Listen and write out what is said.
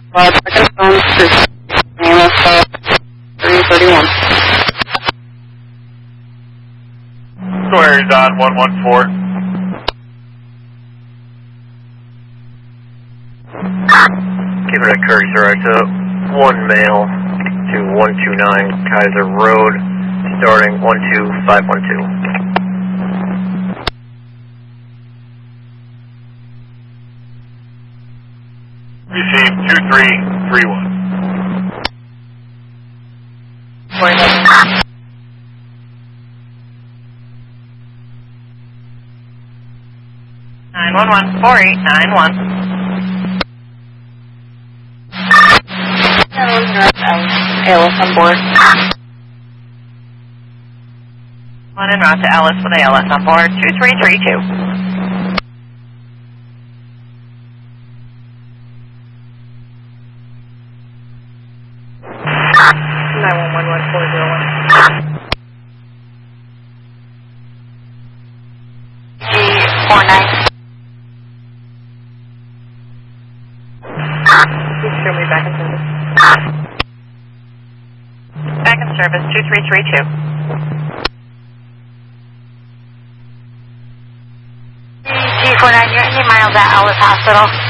Second phone 6, AMS 331. Square is on 114. Give it a courtesy ride to 1 male to 129 Kaiser Road, starting 12512. Receive 2331. 911 4891. ALS on board. One en route to Ellis with ALS on board, 2332. Back in service, 2332. G49, you're 80 miles at Ellis Hospital.